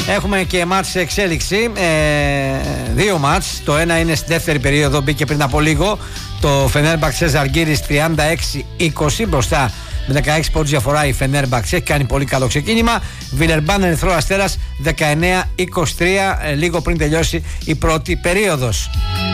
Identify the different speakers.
Speaker 1: Έχουμε και μάτς σε εξέλιξη. Δύο μάτς. Το ένα είναι στη δεύτερη περίοδο, μπήκε πριν από λίγο. Το Φενέρμπαξε Ζαλγκίρις 36-20 μπροστά. Με 16 πόντους διαφορά η Φενέρμπαξ έχει κάνει πολύ καλό ξεκίνημα. Βιλερμπάν Ερυθρό Αστέρας 19-23, λίγο πριν τελειώσει η πρώτη περίοδος.